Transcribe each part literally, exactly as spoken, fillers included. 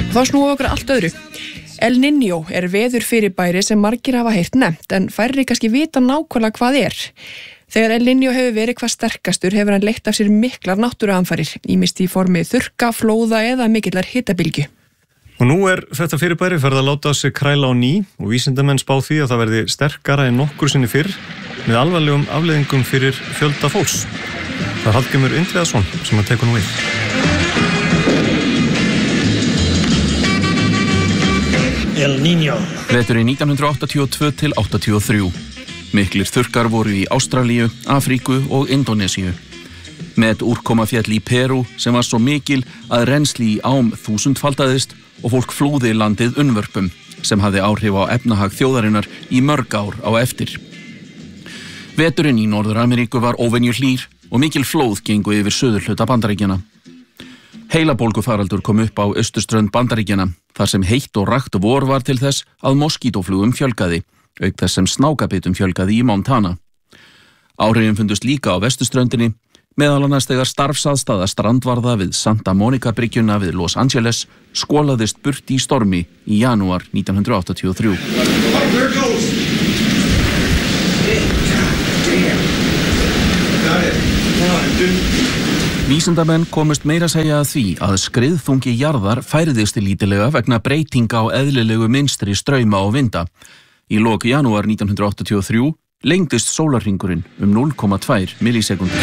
Þá snúum okkur allt öðru. El Niño er veðurfyrirbæri sem margir hafa heyrt nefnt en færri kannski vita nákvæmlega hvað er. Þegar El Niño hefur verið hvað sterkastur hefur hann leitt af sér miklar náttúruhamfarir, ýmist í formi þurrka, flóða eða mikillar hitabylgju. Og nú er þetta fyrirbæri farið að láta á sig kræla á ný og vísindamenn spá því að það verði sterkara en nokkur sinni fyrr með alvarlegum afleiðingum fyrir fjölda fólks. Það er Hallgrímur Indriðason sem að tekur nú við. El Niño. Veturinn nítján hundrað áttatíu og tvö til áttatíu og þrjú. Miklir þurrkar voru í Ástralíu, Afríku og Indónesíu. Met úrkoma féll í Perú sem var svo mikil að rennsli í ám þúsundfaldaðist og fólk flúði landið unnvörpum sem hafði áhrif á efnahag þjóðarinnar í mörg ár á eftir. Veturinn í Norður-Ameríku var óvenju hlýr og mikil flóð gengu yfir suðurhluta Bandaríkjanna. Heilabólgufaraldur kom upp á austurströnd Bandaríkjanna þar sem heitt og rakt vor var til þess að moskítóflugum fjölgaði, auk þess sem snákabitum fjölgaði í Montana. Áhrifin fundust líka á vesturströndinni, meðal annars þegar starfsaðstaða strandvarða við Santa Monica bryggjuna við Los Angeles skolaðist burt í stormi í janúar nítján hundrað áttatíu og þrjú. Vísindamenn komust meira að segja að því að skriðþungi jarðar færðist lítilega vegna breytinga á eðlilegu mynstri strauma og vinda. Í lok janúar nítján hundrað áttatíu og þrjú lengdist sólarhringurinn um núll komma tvær millisekúndur.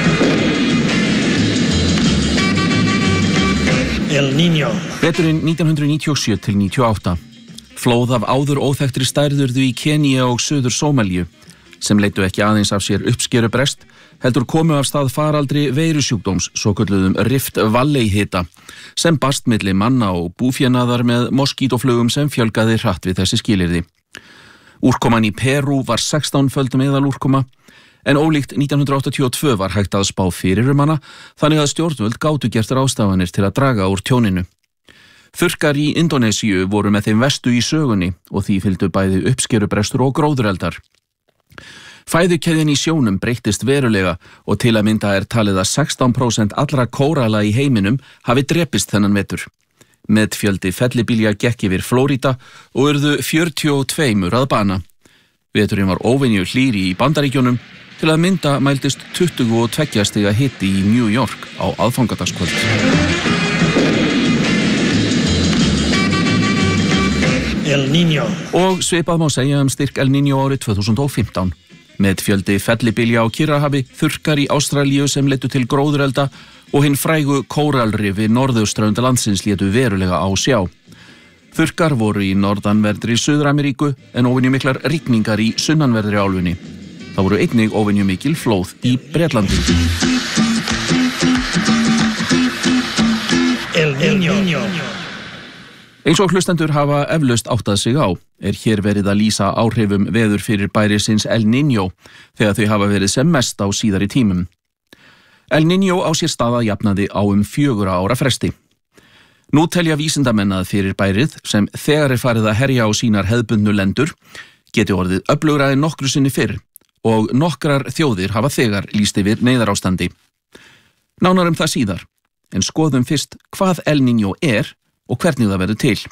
El Niño. Veturinn nítján hundrað níutíu og sjö til níutíu og átta. Flóð af áður óþekktri stærðurðu í Kenía og Suður Sómalíu, sem leiddu ekki aðeins af sér uppskerubrest, heldur komu af stað faraldri veirusjúkdóms, svokölluðum Rift Valley hita, sem barst milli manna og búfénaðar með moskítóflugum sem fjölgaði hratt við þessi skilyrði. Úrkoman í Perú var sextánföld meðalúrkoma, en ólíkt nítján hundrað áttatíu og tvö var hægt að spá fyrir um hana, þannig að stjórnvöld gátu gert ráðstafanir til að draga úr tjóninu. Þurrkar í Indónesíu voru með þeim verstu í sögunni og því fylgdu bæði uppskerubrestur og gróðureldar. Fæðukeðjan í sjónum breyttist verulega og til að mynda er talið að sextán prósent allra kórala í heiminum hafi drepist þennan vetur. Metfjöldi fellibylja gekk yfir Flórída og urðu fjörutíu og tvö að bana. Veturinn var óvenju hlýr í Bandaríkjunum, til að mynda mældist tuttugu og tveggja stiga hiti í New York á aðfangadagskvöld. El Niño. Og svipað má segja um styrk El Niño árið tvö þúsund og fimmtán. Metfjöldi fellibylja á Kyrrahafi, þurrkar í Ástralíu sem leiddu til gróðurelda og hinn frægu kóralrifi norðurströnd landsins létu verulega á sjá. Þurrkar voru í norðanverðri Suður-Ameríku en óvenju miklar rigningar í sunnanverðri álfunni. Það voru einnig óvenju mikil flóð í Bretlandi. El Niño. Eins og hlustendur hafa eflaust áttað sig á, er hér verið að lýsa áhrifum veðurfyrirbærisins El Niño þegar þau hafa verið sem mest á síðari tímum. El Niño á sér stað að jafnaði á um fjögurra ára fresti. Nú telja vísindamenn að fyrirbærið, sem þegar er farið að herja á sínar hefðbundnu lendur, geti orðið öflugra en nokkru sinni fyrr og nokkrar þjóðir hafa þegar lýst yfir neyðarástandi. Nánar um það síðar, en skoðum fyrst hvað El Niño er og hvernig það verður til.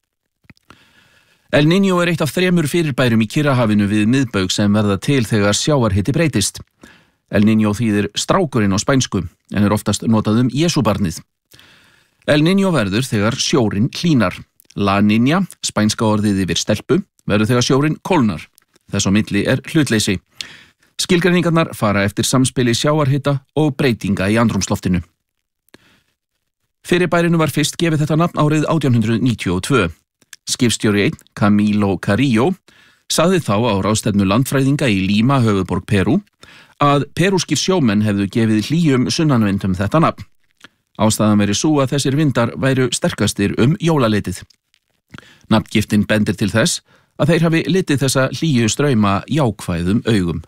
El Niño er eitt af þremur fyrirbærum í Kyrrahafinu við miðbaug sem verða til þegar sjávarhiti breytist. El Niño þýðir strákurinn á spænsku, en er oftast notað um Jesúbarnið. El Niño verður þegar sjórinn hlýnar. La Niña, spænska orðið yfir stelpu, verður þegar sjórinn kólnar. Þess á milli er hlutleysi. Skilgreiningarnar fara eftir samspili sjávarhita og breytinga í andrúmsloftinu. Fyrirbærinu var fyrst gefið þetta nafn árið átján hundrað níutíu og tvö. Skipstjóri einn, Camilo Carrillo, sagði þá á ráðstefnu landfræðinga í Lima, höfuðborg Perú, að perúskir sjómenn hefðu gefið hlýjum sunnanvindum þetta nafn. Ástæðan veri sú að þessir vindar væru sterkastir um jólalitið. Nafngiftin bendir til þess að þeir hafi litið þessa hlýju strauma jákvæðum augum.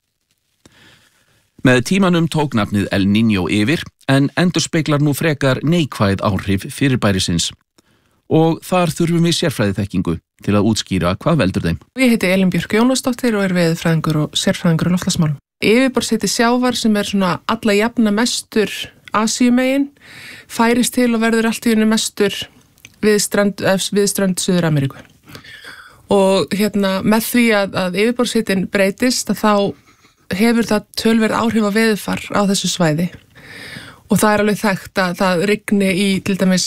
Með tímanum tók nafnið El Niño yfir, en endurspeglar nú frekar neikvæð áhrif fyrirbærisins. Og þar þurfum við sérfræðiþekkingu til að útskýra hvað veldur þeim. Ég heiti Elín Björk Jónasdóttir og er veðurfræðingur og sérfræðingur í loftslagsmálum. Yfirborðshiti sjávar sem er svona alla jafna mestur Asíumegin færist til og verður allt í einu mestur við strönd, við strönd Suður-Ameríku. Og hérna með því að, að yfirborðshitinn breytist að þá hefur það tölverð áhrif á veðurfar á þessu svæði og það er alveg þekkt að það rigni í til dæmis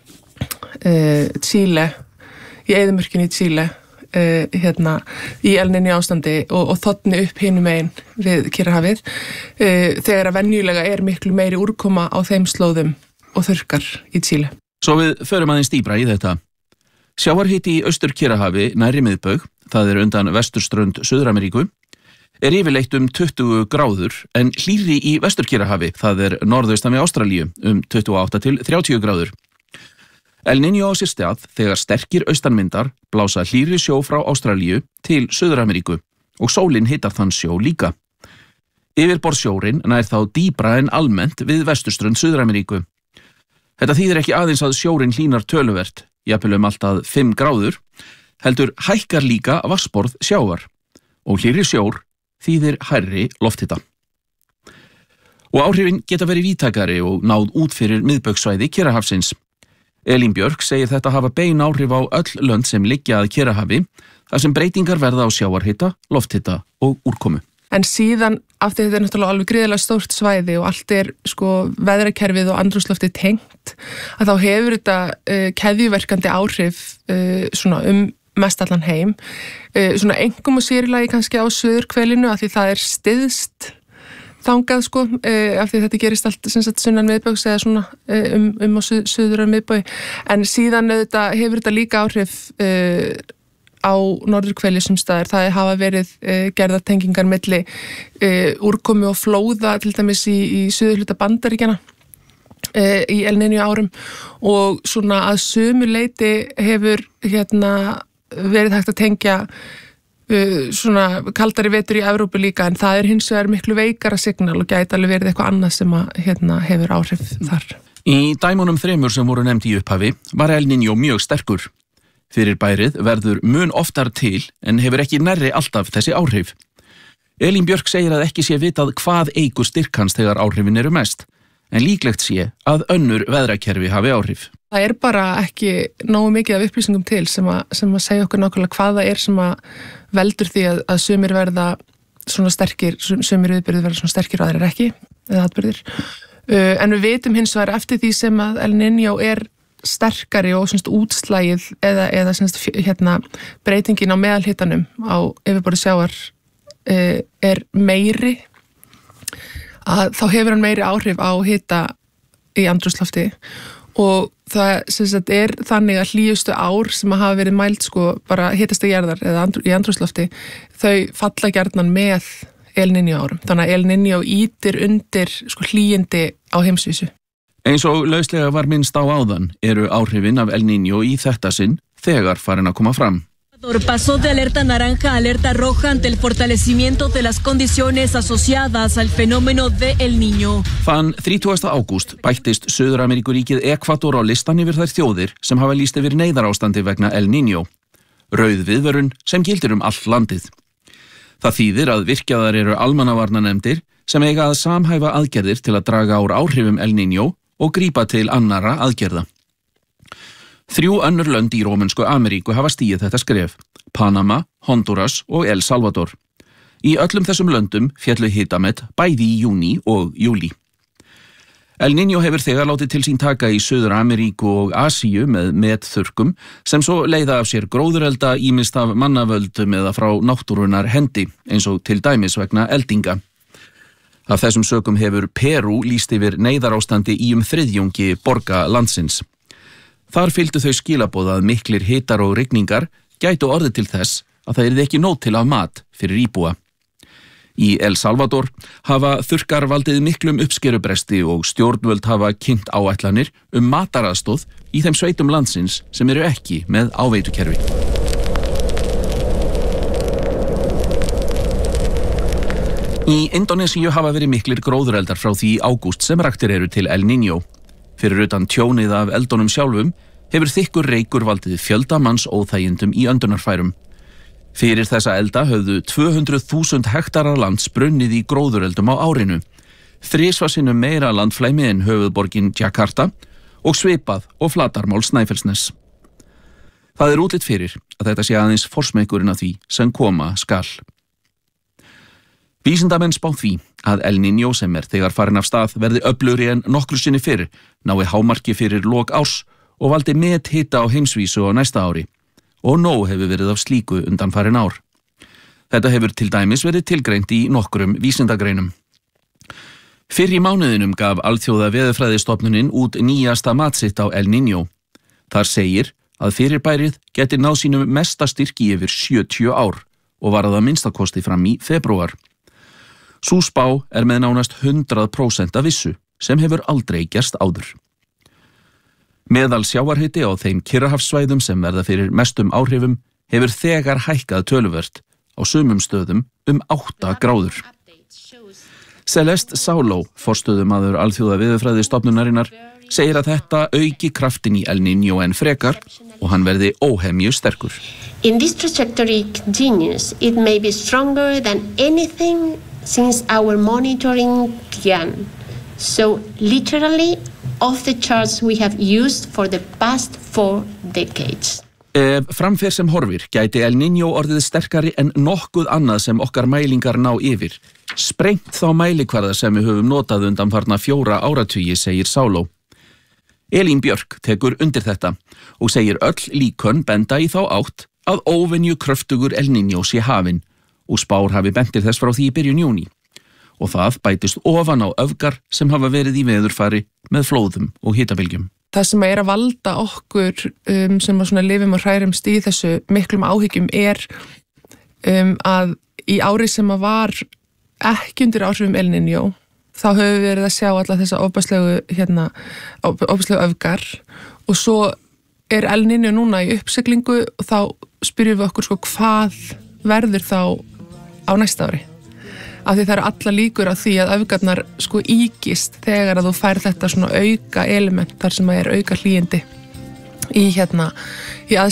uh, Chile, í eyðimörkinni í Chile uh, hérna í El Niño ástandi og, og þotni upp hinum megin við Kyrrahafið uh, þegar að venjulega er miklu meiri úrkoma á þeim slóðum og þurrkar í Chile. Svo við förum aðeins dýpra í þetta. Sjávarhiti í Austur-Kyrrahafi nærri miðbaug, það er undan vesturströnd Suður-Ameríku, er yfirleitt um tuttugu gráður en hlýrri í Vestur-Kyrrahafi, það er norðaustan við Ástralíu, um tuttugu og átta til þrjátíu gráður. El Niño á sér stað þegar sterkir austanvindar blása hlýrri sjó frá Ástralíu til Suður-Ameríku og sólin hitar þann sjó líka. Yfirborðssjórinn nær þá dýpra en almennt við vesturströnd Suður-Ameríku. Þetta þýðir ekki aðeins að sjórinn hlýnar töluvert, jafnvel um alltaf fimm gráður, heldur hækkar líka vatnsborð sjávar og hlýrri sjór þýðir hærri lofthita. Og áhrifin geta verið víðtækari og náð út fyrir miðbaugsvæði Kyrrahafsins. Elín Björk segir þetta hafa bein áhrif á öll lönd sem liggja að Kyrrahafi, þar sem breytingar verða á sjávarhita, lofthita og úrkomu. En síðan, af því þetta er náttúrulega alveg gríðarlega stórt svæði og allt er sko veðrakerfið og andrúmsloftið tengt, að þá hefur þetta uh, keðjuverkandi áhrif uh, svona um mest allan heim. Uh, svona engum og sérilagi kannski á suðurhvelinu af því það er styðst þangað sko, uh, af því þetta gerist allt sem sagt sunnan miðbaugs eða svona uh, um, um á suð, suður og miðbaugi. En síðan þetta, hefur þetta líka áhrif uh, á norðurhveli sem staðar. Það hafa verið uh, gerðar tengingar milli uh, úrkomu og flóða til dæmis í, í suðurhluta Bandaríkjanna uh, í El Niño árum og svona að sumu leyti hefur hérna verið hægt að tengja uh, svona kaldari vetur í Evrópu líka en það er hins vegar miklu veikara signal og gæti alveg verið eitthvað annað sem að hérna hefur áhrif þar. Í dæmunum þremur sem voru nefnd í upphafi var El Niño mjög sterkur. Fyrirbærið verður mun oftar til en hefur ekki nærri alltaf þessi áhrif. Elín Björk segir að ekki sé vitað hvað eykur styrk hans þegar áhrifin eru mest, en líklegt sé að önnur veðrakerfi hafi áhrif. Það er bara ekki nógu mikið af upplýsingum til sem að, sem að segja okkur nákvæmlega hvað það er sem að veldur því að, að sumir verða svona sterkir, sumir viðbyrðir verða svona sterkir og aðrir ekki, eða atbyrðir. Uh, en við vitum hins vegar eftir því sem að El Niño er sterkari og semst útslægið eða, eða semst hérna breytingin á meðalhitanum á yfirborði sjávar uh, er meiri að þá hefur hann meiri áhrif á hita í andrúmslofti og það sem sagt er þannig að hlýjustu ár sem að hafa verið mæld sko bara hitasta jarðar eða andru, í andrúmslofti þau falla gjarnan með El Niño árum. Þannig að El Niño ítir undir sko hlýjindi á heimsvísu. Eins og lauslega var minnst á áðan eru áhrifin af El Niño í þetta sinn þegar farin að koma fram. Pasó de alerta naranja a alerta roja ante el fortalecimiento de las condiciones asociadas al fenómeno de El Niño. Þann þrítugasta ágúst bættist Suður-Ameríkuríkið Ekvador á listan yfir þær þjóðir sem hafa lýst yfir neyðarástandi vegna El Niño. Rauð viðvörun sem gildir um allt landið. Það þýðir að virkjaðar eru almannavarnanefndir sem eiga að samhæfa aðgerðir til að draga úr áhrifum El Niño og grípa til annarra aðgerða. Þrjú önnur lönd í Rómönsku Ameríku hafa stigið þetta skref, Panama, Honduras og El Salvador. Í öllum þessum löndum féllu hitamet bæði í júní og júlí. El Niño hefur þegar látið til sín taka í Suður-Ameríku og Asíu með metþurrkum sem svo leiða af sér gróðurelda ýmist af mannavöldum eða frá náttúrunnar hendi, eins og til dæmis vegna eldinga. Af þessum sökum hefur Perú lýst yfir neyðarástandi í um þriðjungi borga landsins. Þar fylgdu þau skilaboð að miklir hitar og rigningar gætu orðið til þess að það yrði ekki nóg til af mat fyrir íbúa. Í El Salvador hafa þurrkar valdið miklum uppskerubresti og stjórnvöld hafa kynnt áætlanir um mataraðstóð í þeim sveitum landsins sem eru ekki með áveitukerfi. Í Indónesíu hafa verið miklir gróðureldar frá því í ágúst sem raktir eru til El Niño. Fyrir utan tjónið af eldunum sjálfum hefur þykkur reykur valdið fjölda manns óþægindum í öndunarfærum. Fyrir þessa elda höfðu tvö hundruð þúsund hektarar land sprunnið í gróðureldum á árinu, þrisvar sinnum meira landflæmi en höfuðborgin Jakarta og svipað og flatarmál Snæfellsness. Það er útlit fyrir að þetta sé aðeins forsmekkurinn af því sem koma skal. Vísindamenn spá því að El Niño sem er þegar farin af stað verði öflugri en nokkru sinni fyrr, nái hámarki fyrir lok árs og valdi methita á heimsvísu á næsta ári. Og nóg hefur verið af slíku undanfarin ár. Þetta hefur til dæmis verið tilgreint í nokkrum vísindagreinum. Fyrr í mánuðinum gaf Alþjóða veðurfræðistofnunin út nýjasta mat sitt á El Niño. Þar segir að fyrirbærið geti náð sínum mesta styrki yfir sjötíu ár og var að minnstakosti fram í febrúar. Sú spá er með nánast hundrað prósent af vissu sem hefur aldrei gerst áður. Meðal sjávarhiti á þeim Kyrrahafssvæðum sem verða fyrir mestum áhrifum hefur þegar hækkað töluvert á sumum stöðum um átta gráður. Celeste Saulo, forstöðumaður Alþjóða veðurfræðistofnunarinnar, segir að þetta auki kraftin í El Niño en frekar og hann verði óhemju sterkur. In this trajectory continues, it may be stronger than anything since our monitoring began. So literally off the charts we have used for the past four decades. Ef framfer sem horfir gæti El Niño orðið sterkari en nokkuð annað sem okkar mælingar ná yfir. Sprengt þá mælikvarða sem við höfum notað undanfarna fjóra áratugi, segir Saulo. Elín Björk tekur undir þetta og segir öll líkön benda í þá átt að óvenju kröftugur El Niño sé hafinn og spár hafi bentir þess frá því í byrjun júní. Og það bætist ofan á öfgar sem hafa verið í veðurfari með flóðum og hitabylgjum. Það sem er að valda okkur um, sem að svona lifum og hrærimst í þessu miklum áhyggjum er um, að í ári sem að var ekki undir áhrifum El Niño, þá höfum við verið að sjá alla þessa ofbæslegu hérna, ofbæslegu öfgar og svo er El Niño núna í uppsiglingu og þá spyrjum við okkur sko hvað verður þá á næsta ári. Af því það eru alla líkur á því að öfgarnar sko íkist þegar að þú fær þetta svona auka element þar sem að er auka hlýindi í hérna í